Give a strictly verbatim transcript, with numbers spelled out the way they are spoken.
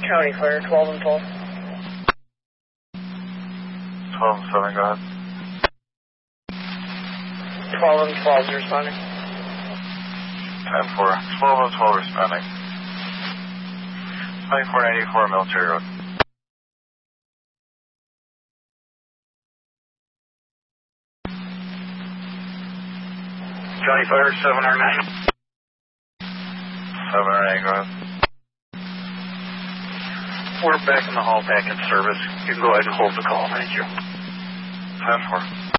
County Fire, twelve and twelve. twelve and seven, go ahead. twelve and twelve is responding. ten four. twelve and twelve responding. twenty-four ninety-four Military Road. County Fire, seven R nine. seven R nine, go ahead. We're back in the hall back in service. You can go ahead and hold the call. Thank you. ten four.